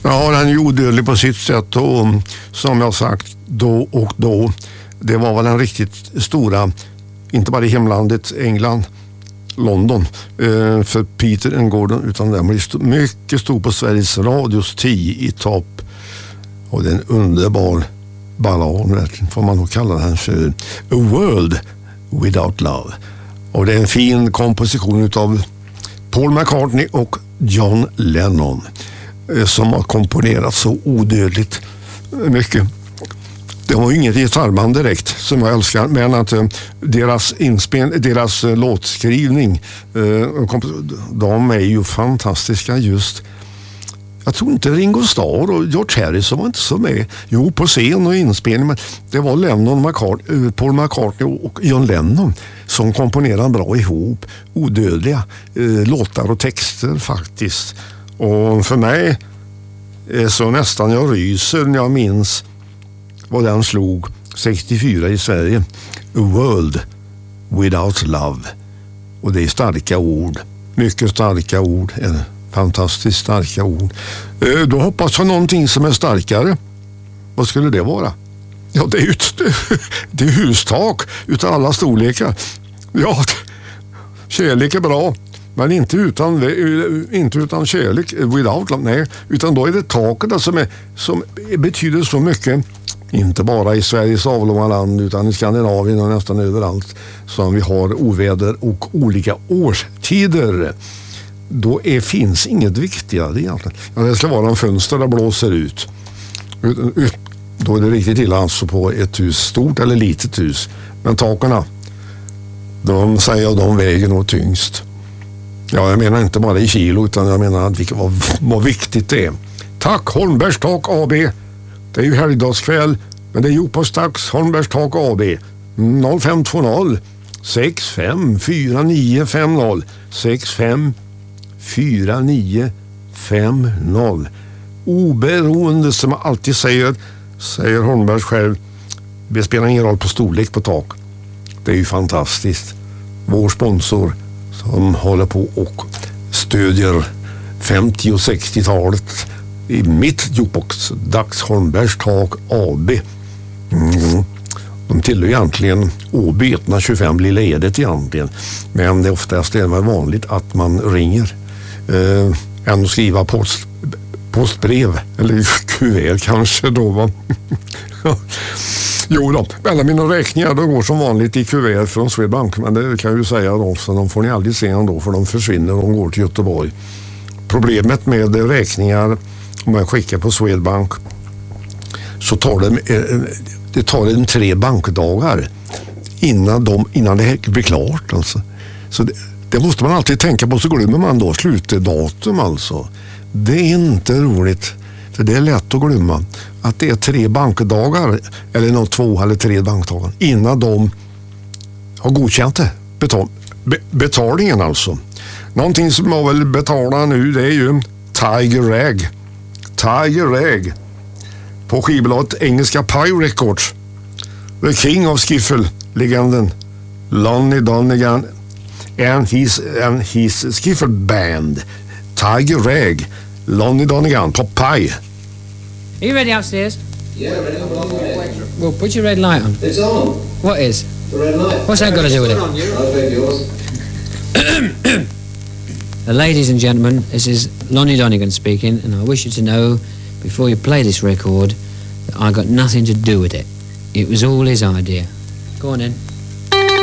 Ja, den är ju odödlig på sitt sätt och som jag sagt då och då, det var väl den riktigt stora, inte bara i hemlandet England, London, för Peter and Gordon, utan den blir mycket stor på Sveriges Radios 10 i topp. Och det är en underbar ballad, får man nog kalla den för A World Without Love. Och det är en fin komposition utav Paul McCartney och John Lennon som har komponerat så odödligt mycket. Det var ju inget gitarrband direkt som jag älskar, men att deras låtskrivning, de är ju fantastiska just. Jag tror inte Ringo Starr och George Harrison var inte så med. Jo, på scen och inspelning, men det var Lennon, Paul McCartney och John Lennon som komponerade bra ihop. Odödliga låtar och texter faktiskt. Och för mig så nästan jag ryser när jag minns vad den slog 64 i Sverige. A World Without Love. Och det är starka ord. Mycket starka ord. Fantastiskt starka ord. Då hoppas jag någonting som är starkare. Vad skulle det vara? Ja, det är hustak utav alla storlekar. Ja, kärlek är bra. Men inte utan kärlek, without love, nej. Utan då är det taket som betyder så mycket. Inte bara i Sveriges avlånga land utan i Skandinavien och nästan överallt som vi har oväder och olika årstider. Då finns inget viktigare egentligen. Ja, det ska vara en fönster där blåser ut. Då är det riktigt illa alltså på ett hus, stort eller litet hus. Men takarna, de väger nog tyngst. Ja, jag menar inte bara i kilo utan jag menar att vad viktigt det är. Tack Holmbergs tak AB. Det är ju helgdagskväll, men det är Jopåsdags Holmbergs tak AB. 0520 65 4950 65 4950. Oberoende som jag alltid säger Holmbergs själv, det spelar ingen roll på storlek på tak. Det är ju fantastiskt. Vår sponsor som håller på och stödjer 50- och 60-talet i mitt Jukebox-dags Holmbergs tak AB. De tillhör egentligen OB 125 Lilla Edet egentligen. Men det är oftast vanligt att man ringer än att skriva postbrev eller kuvert kanske då va. Jo då, alla mina räkningar då går som vanligt i kuvert från Swedbank, men det kan jag ju säga då, så de får ni aldrig se ändå för de försvinner och de går till Göteborg. Problemet med räkningar om man skickar på Swedbank så tar det tar 3 bankdagar innan det blir klart alltså. Så det måste man alltid tänka på, så glömmer man då slutdatum alltså. Det är inte roligt, för det är lätt att glömma att det är 3 bankdagar eller 2 eller 3 bankdagar innan de har godkänt det. Betalningen alltså. Någonting som jag vill betala nu, det är ju Tiger Rag på skivbolaget engelska Pie Records. The King of Skiffle, legenden Lonnie Donegan and his Skiffle band Tiger Rag, Lonnie Donegan på Pie. Are you ready upstairs? Yeah, ready. Well, put your red light on. It's on. What is? The red light. What's that got to do with it? I'll take yours. Ladies and gentlemen, this is Lonnie Donegan speaking, and I wish you to know, before you play this record, that I got nothing to do with it. It was all his idea. Go on then.